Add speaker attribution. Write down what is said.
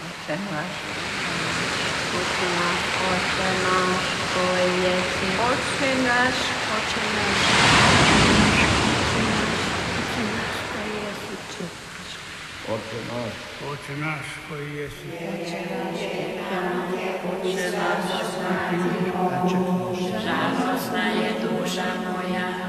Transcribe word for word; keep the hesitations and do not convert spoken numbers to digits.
Speaker 1: Oče naš, Oče naš, Oče naš koji jesi, Oče naš, Oče naš,
Speaker 2: Oče naš,
Speaker 3: Oče naš koji jesi,
Speaker 1: Oče naš, Oče naš, Oče naš, žalostna je duša moja,